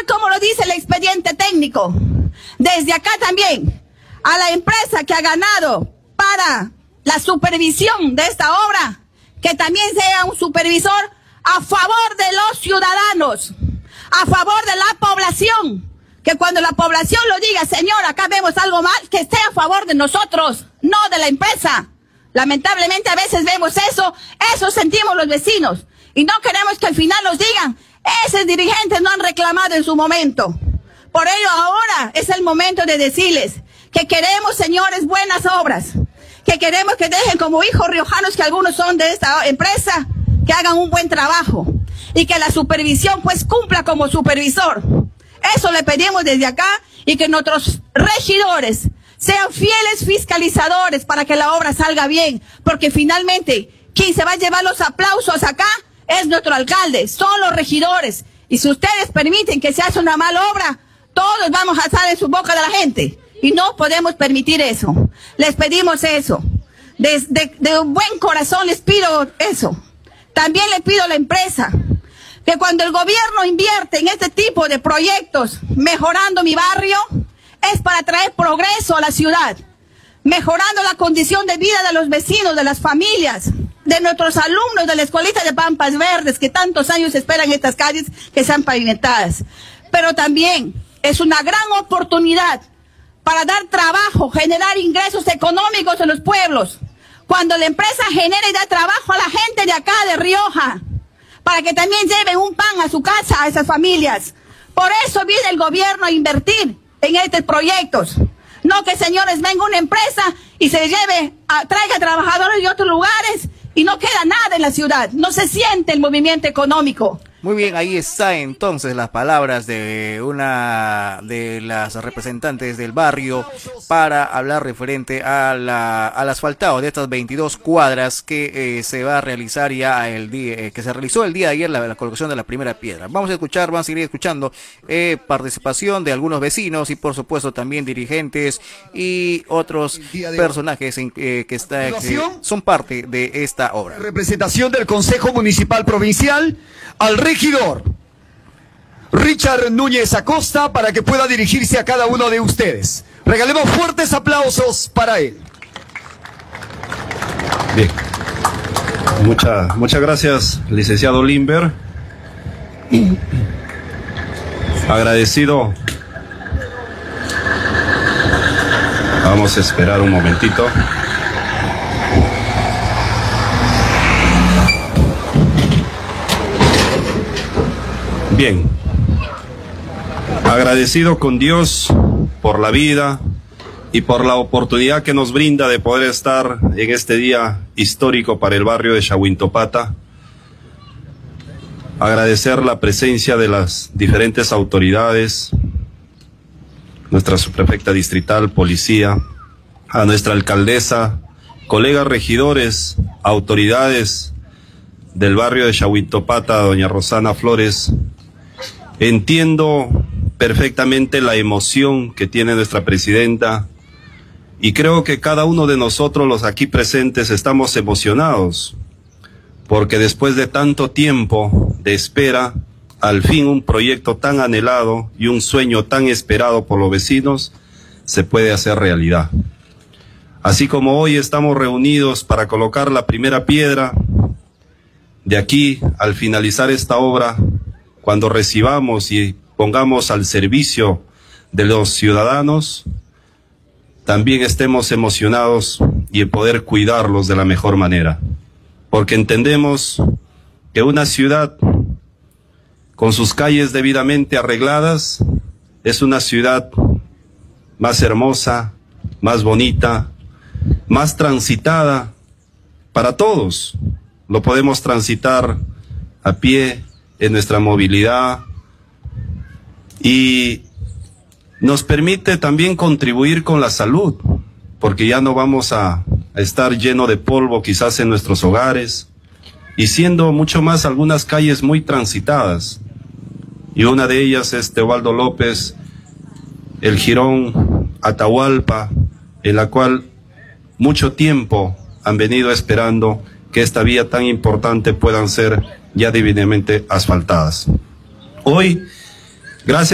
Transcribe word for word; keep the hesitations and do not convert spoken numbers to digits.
tal como lo dice el expediente técnico, desde acá también, a la empresa que ha ganado para la supervisión de esta obra, que también sea un supervisor a favor de los ciudadanos, a favor de la población, que cuando la población lo diga, señor, acá vemos algo mal, que esté a favor de nosotros, no de la empresa. Lamentablemente a veces vemos eso, eso sentimos los vecinos, y no queremos que al final nos digan, esos dirigentes no han reclamado en su momento. Por ello ahora es el momento de decirles que queremos, señores, buenas obras, que queremos que dejen como hijos riojanos, que algunos son de esta empresa, que hagan un buen trabajo y que la supervisión pues cumpla como supervisor. Eso le pedimos desde acá, y que nuestros regidores sean fieles fiscalizadores para que la obra salga bien, porque finalmente quien se va a llevar los aplausos acá es nuestro alcalde, son los regidores, y si ustedes permiten que se haga una mala obra, todos vamos a estar en su boca de la gente, y no podemos permitir eso. Les pedimos eso, de, de, de un buen corazón les pido eso. También le pido a la empresa que cuando el gobierno invierte en este tipo de proyectos, mejorando mi barrio, es para traer progreso a la ciudad, mejorando la condición de vida de los vecinos, de las familias, de nuestros alumnos de la escuelita de Pampas Verdes, que tantos años esperan estas calles que sean pavimentadas. Pero también es una gran oportunidad para dar trabajo, generar ingresos económicos en los pueblos. Cuando la empresa genera y da trabajo a la gente de acá, de Rioja, para que también lleven un pan a su casa, a esas familias. Por eso viene el gobierno a invertir en estos proyectos. No que, señores, venga una empresa y se lleve, a, traiga trabajadores de otros lugares y no queda nada en la ciudad. No se siente el movimiento económico. Muy bien, ahí está entonces las palabras de una de las representantes del barrio para hablar referente a la, al asfaltado de estas veintidós cuadras que eh, se va a realizar ya el día, eh, que se realizó el día de ayer la, la colocación de la primera piedra. Vamos a escuchar, vamos a seguir escuchando eh, participación de algunos vecinos y por supuesto también dirigentes y otros personajes en, eh, que, está, que son parte de esta obra. Representación del Consejo Municipal Provincial al regidor Richard Núñez Acosta para que pueda dirigirse a cada uno de ustedes. Regalemos fuertes aplausos para él. Bien. Muchas, muchas gracias, licenciado Limber. Agradecido. Vamos a esperar un momentito. Bien, agradecido con Dios por la vida y por la oportunidad que nos brinda de poder estar en este día histórico para el barrio de Chahuintopata. Agradecer la presencia de las diferentes autoridades, nuestra subprefecta distrital, policía, a nuestra alcaldesa, colegas regidores, autoridades del barrio de Chahuintopata, doña Rosana Flores. Entiendo perfectamente la emoción que tiene nuestra presidenta y creo que cada uno de nosotros los aquí presentes estamos emocionados porque después de tanto tiempo de espera, al fin un proyecto tan anhelado y un sueño tan esperado por los vecinos se puede hacer realidad. Así como hoy estamos reunidos para colocar la primera piedra, de aquí al finalizar esta obra, cuando recibamos y pongamos al servicio de los ciudadanos, también estemos emocionados y en poder cuidarlos de la mejor manera. Porque entendemos que una ciudad con sus calles debidamente arregladas es una ciudad más hermosa, más bonita, más transitada para todos. Lo podemos transitar a pie, en nuestra movilidad, y nos permite también contribuir con la salud, porque ya no vamos a, a estar lleno de polvo quizás en nuestros hogares, y siendo mucho más algunas calles muy transitadas, y una de ellas es Teobaldo López, el Jirón, Atahualpa, en la cual mucho tiempo han venido esperando que esta vía tan importante puedan ser ya debidamente asfaltadas. Hoy, gracias